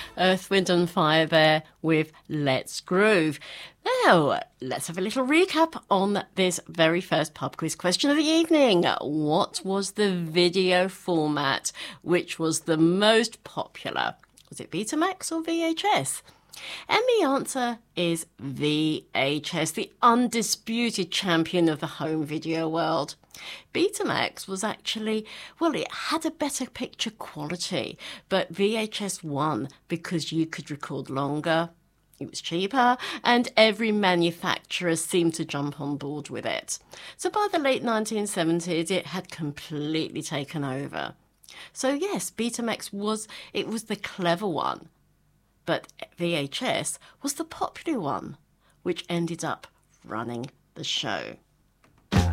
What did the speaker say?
Earth, Wind and Fire there with Let's Groove. Now, let's have a little recap on this very first pub quiz question of the evening. What was the video format which was the most popular? Was it Betamax or VHS? And the answer is VHS, the undisputed champion of the home video world. Betamax was actually, well, it had a better picture quality, but VHS won because you could record longer, it was cheaper, and every manufacturer seemed to jump on board with it. So by the late 1970s, it had completely taken over. So yes, Betamax was the clever one. But VHS was the popular one, which ended up running the show.